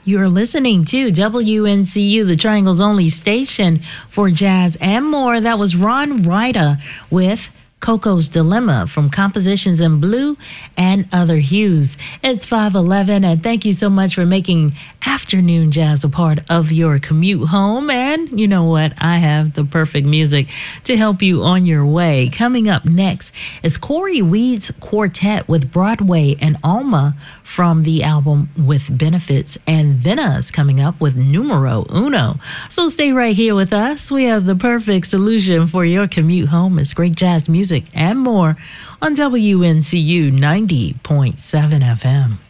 You're listening to WNCU, the Triangle's only station for jazz and more. That was Ron Ryder with Coco's Dilemma from Compositions in Blue and Other Hues. It's 5:11, and thank you so much for making afternoon jazz a part of your commute home. And you know what? I have the perfect music to help you on your way. Coming up next is Corey Weed's Quartet with Broadway and Alma from the album With Benefits, and Vena's coming up with Numero Uno. So stay right here with us. We have the perfect solution for your commute home. It's great jazz music and more on WNCU 90.7 FM.